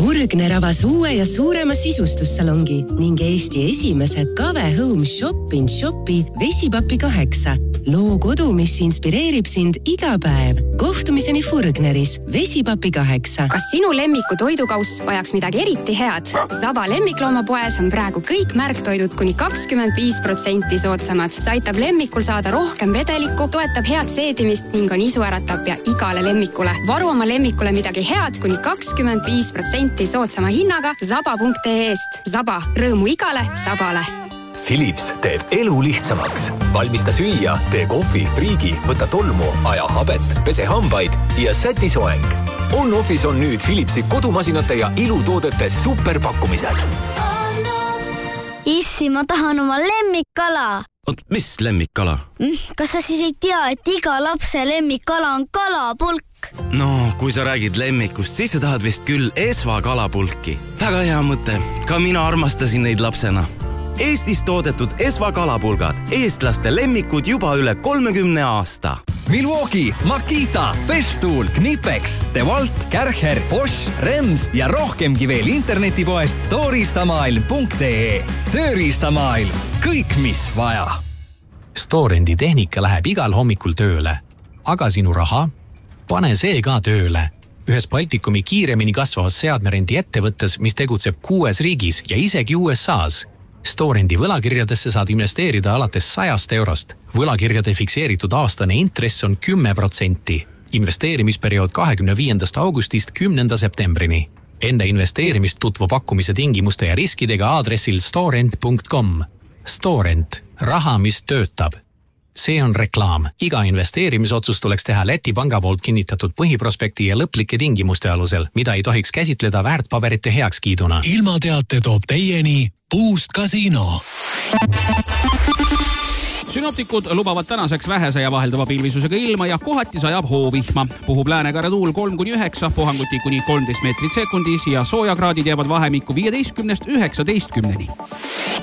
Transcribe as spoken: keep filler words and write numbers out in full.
Furgner avas uue ja suurema sisustussalongi ning Eesti esimese Kave Home Shop in Shopi Vesipapi kaheksa. Loo kodu, mis inspireerib sind iga päev. Kohtumiseni Furgneris Vesipapi kaheksa. Kas sinu lemmiku toidukauss vajaks midagi eriti head? Saba lemmikloomapoes on praegu kõik märktoidud kuni kakskümmend viis protsenti soodsamad. See aitab lemmikul saada rohkem vedelikku, toetab head seedimist ning on isuäratab ja igale lemmikule. Varu oma lemmikule midagi head kuni kakskümmend viis protsenti soodsama hinnaga saba punkt ee eest. Saba, rõõmu igale sabale. Philips teeb elu lihtsamaks. Valmista süüa, tee kohvi, priigi, võta tolmu, aja habet, pese hambaid ja säti soeng. On-Office on nüüd Philipsi kodumasinate ja ilutoodete superpakkumised. Issi, ma tahan oma lemmikkala. Oot, mis lemmikkala? Kas sa siis ei tea, et iga lapse lemmikkala on kalapulk? No, kui sa räägid lemmikust, siis sa tahad vist küll Esva kalapulki. Väga hea mõte. Ka mina armastasin neid lapsena. Eestis toodetud Esva kalapulgad. Eestlaste lemmikud juba üle kolmekümne aasta. Milwaukee, Makita, Festool, Knipex, DeWalt, Kärcher, Bosch, Rems ja rohkemgi veel internetipoest toristamaailm punkt ee. Tööriistamaailm. Kõik, mis vaja. Storendi tehnika läheb igal hommikul tööle. Aga sinu raha? Pane see ka tööle. Ühes Baltikumi kiiremini kasvavas seadmerendi ettevõttes, mis tegutseb kuues riigis ja isegi U S A's. Storendi võlakirjadesse saad investeerida alates sajast eurost. Võlakirjade fikseeritud aastane intress on kümme protsenti. Investeerimisperiood kahekümne viiendast augustist kümnenda septembrini. Enda investeerimist tutvu pakkumise tingimuste ja riskidega aadressil storent punkt com. Storent. Raha, mis töötab. See on reklaam. Iga investeerimisotsus tuleks teha Läti panga poolt kinnitatud põhiprospekti ja lõplike tingimuste alusel, mida ei tohiks käsitleda väärtpaberite heakskiiduna. Ilmateate toob teieni Boost Casino. Synoptikud lubavad tänaseks vähese ja vaheldava pilvisusega ilma ja kohati sajab hoovihma. Puhub läänekare tuul kolm kuni üheksa, puhanguti kuni kolmteist meetrit sekundis ja soojakraadid jäävad vahemikku viieteistkümnest üheksateistkümneni.